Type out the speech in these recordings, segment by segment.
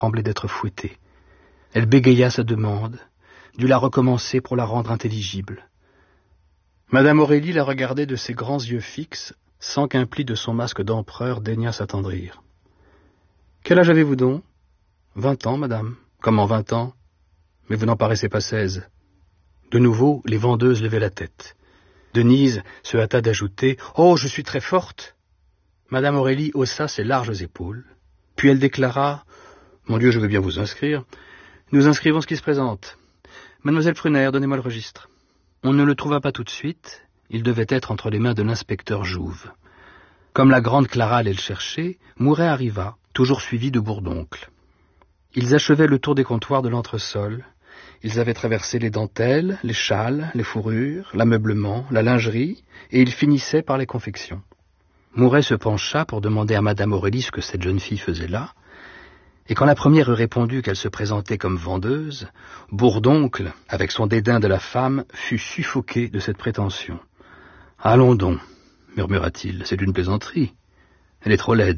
semblait d'être fouettée. Elle bégaya sa demande, dut la recommencer pour la rendre intelligible. Madame Aurélie la regardait de ses grands yeux fixes, sans qu'un pli de son masque d'empereur daignât s'attendrir. « Quel âge avez-vous donc ?»« 20 ans, madame. »« Comment 20 ans ? Mais vous n'en paraissez pas 16. » De nouveau, les vendeuses levaient la tête. Denise se hâta d'ajouter « Oh, je suis très forte !» Madame Aurélie haussa ses larges épaules, puis elle déclara « Mon Dieu, je veux bien vous inscrire. Nous inscrivons ce qui se présente. Mademoiselle Prunaire, donnez-moi le registre. » On ne le trouva pas tout de suite, il devait être entre les mains de l'inspecteur Jouve. Comme la grande Clara allait le chercher, Mouret arriva, toujours suivi de Bourdoncle. Ils achevaient le tour des comptoirs de l'entresol. Ils avaient traversé les dentelles, les châles, les fourrures, l'ameublement, la lingerie, et ils finissaient par les confections. Mouret se pencha pour demander à Madame Aurélie ce que cette jeune fille faisait là, et quand la première eut répondu qu'elle se présentait comme vendeuse, Bourdoncle, avec son dédain de la femme, fut suffoqué de cette prétention. « Allons donc, murmura-t-il, c'est une plaisanterie. Elle est trop laide. »«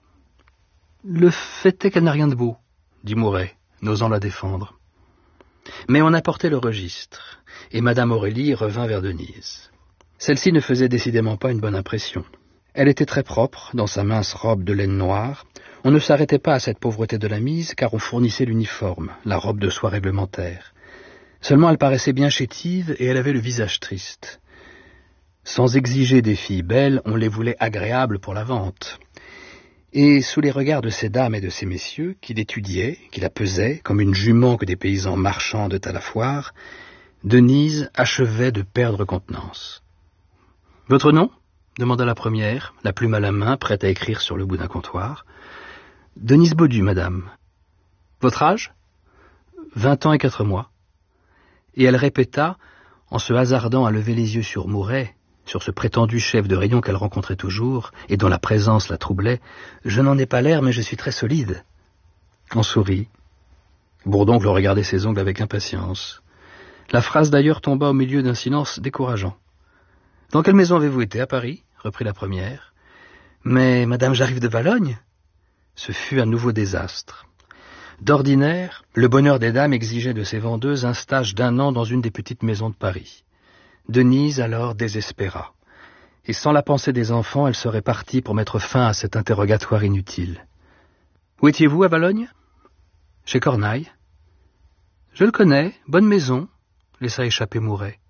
Le fait est qu'elle n'a rien de beau, » dit Mouret, n'osant la défendre. Mais on apportait le registre, et Madame Aurélie revint vers Denise. Celle-ci ne faisait décidément pas une bonne impression. Elle était très propre, dans sa mince robe de laine noire. On ne s'arrêtait pas à cette pauvreté de la mise, car on fournissait l'uniforme, la robe de soie réglementaire. Seulement elle paraissait bien chétive, et elle avait le visage triste. Sans exiger des filles belles, on les voulait agréables pour la vente. Et sous les regards de ces dames et de ces messieurs, qui l'étudiaient, qui la pesaient, comme une jument que des paysans marchandent à la foire, Denise achevait de perdre contenance. « Votre nom ?» demanda la première, la plume à la main, prête à écrire sur le bout d'un comptoir. « Denise Baudu, madame. »« Votre âge ?»« 20 ans et 4 mois. » Et elle répéta, en se hasardant à lever les yeux sur Mouret, sur ce prétendu chef de rayon qu'elle rencontrait toujours, et dont la présence la troublait, « Je n'en ai pas l'air, mais je suis très solide. » On sourit. Bourdoncle regardait ses ongles avec impatience. La phrase d'ailleurs tomba au milieu d'un silence décourageant. « Dans quelle maison avez-vous été, à Paris ?» reprit la première. « Mais, madame, j'arrive de Valognes. » Ce fut un nouveau désastre. D'ordinaire, le bonheur des dames exigeait de ses vendeuses un stage d'1 an dans une des petites maisons de Paris. Denise alors désespéra. Et sans la pensée des enfants, elle serait partie pour mettre fin à cet interrogatoire inutile. « Où étiez-vous, à Valognes ?»« Chez Cornaille. »« Je le connais, bonne maison, » laissa échapper Mouret.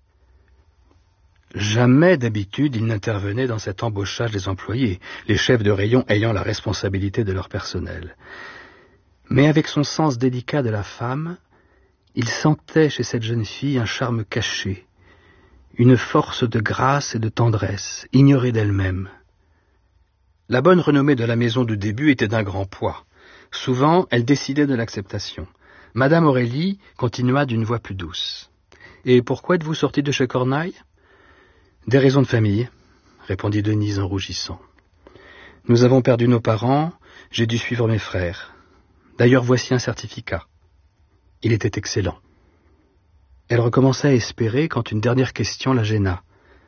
Jamais d'habitude il n'intervenait dans cet embauchage des employés, les chefs de rayon ayant la responsabilité de leur personnel. Mais avec son sens délicat de la femme, il sentait chez cette jeune fille un charme caché, une force de grâce et de tendresse, ignorée d'elle-même. La bonne renommée de la maison du début était d'un grand poids. Souvent, elle décidait de l'acceptation. Madame Aurélie continua d'une voix plus douce. « Et pourquoi êtes-vous sortie de chez Cornaille ?»« Des raisons de famille, » répondit Denise en rougissant. « Nous avons perdu nos parents, j'ai dû suivre mes frères. D'ailleurs, voici un certificat. » Il était excellent. Elle recommença à espérer quand une dernière question la gêna.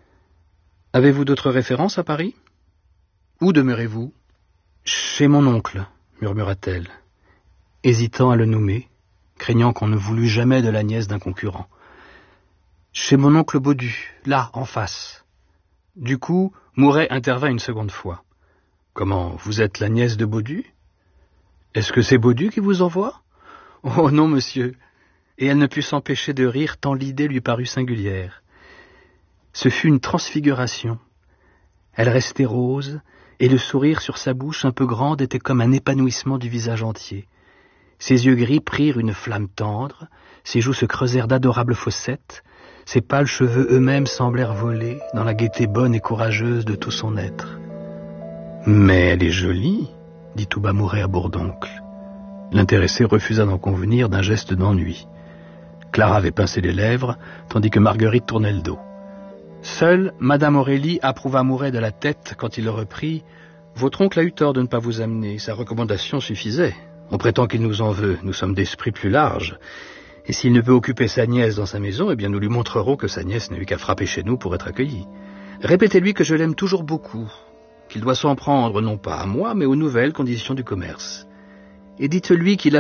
« Avez-vous d'autres références à Paris ? Où demeurez-vous ? » ?»« Chez mon oncle, » murmura-t-elle, hésitant à le nommer, craignant qu'on ne voulût jamais de la nièce d'un concurrent. « Chez mon oncle Baudu, là, en face. » Du coup, Mouret intervint une seconde fois. « Comment, vous êtes la nièce de Baudu ? Est-ce que c'est Baudu qui vous envoie ? » ?»« Oh non, monsieur. » Et elle ne put s'empêcher de rire tant l'idée lui parut singulière. Ce fut une transfiguration. Elle restait rose, et le sourire sur sa bouche un peu grande était comme un épanouissement du visage entier. Ses yeux gris prirent une flamme tendre, ses joues se creusèrent d'adorables fossettes, ses pâles cheveux eux-mêmes semblèrent voler dans la gaieté bonne et courageuse de tout son être. « Mais elle est jolie, » dit tout bas Mouret à Bourdoncle. L'intéressé refusa d'en convenir d'un geste d'ennui. Clara avait pincé les lèvres, tandis que Marguerite tournait le dos. Seule, Madame Aurélie approuva Mouret de la tête quand il le reprit. « Votre oncle a eu tort de ne pas vous amener, sa recommandation suffisait. On prétend qu'il nous en veut, nous sommes d'esprit plus large. Et s'il ne peut occuper sa nièce dans sa maison, eh bien nous lui montrerons que sa nièce n'a eu qu'à frapper chez nous pour être accueillie. Répétez-lui que je l'aime toujours beaucoup, qu'il doit s'en prendre non pas à moi, mais aux nouvelles conditions du commerce. et dites-lui qu'il